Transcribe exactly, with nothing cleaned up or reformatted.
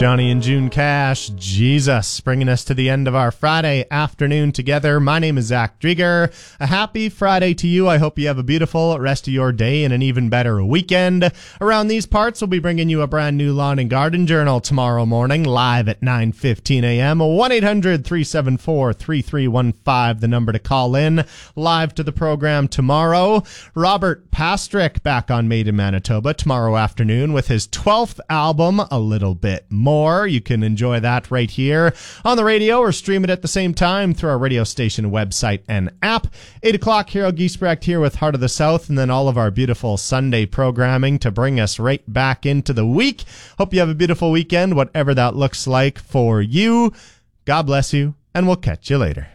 Johnny and June Cash, Jesus, bringing us to the end of our Friday afternoon together. My name is Zach Drieger. A happy Friday to you. I hope you have a beautiful rest of your day and an even better weekend. Around these parts, we'll be bringing you a brand new Lawn and Garden Journal tomorrow morning, live at nine fifteen a.m. one eight hundred three seven four three three one five, the number to call in. Live to the program tomorrow. Robert Pastrick back on Made in Manitoba tomorrow afternoon with his twelfth album, A Little Bit More. You can enjoy that right here on the radio or stream it at the same time through our radio station website and app. eight o'clock, Hero Giesbrecht here with Heart of the South, and then all of our beautiful Sunday programming to bring us right back into the week. Hope you have a beautiful weekend, whatever that looks like for you. God bless you, and we'll catch you later.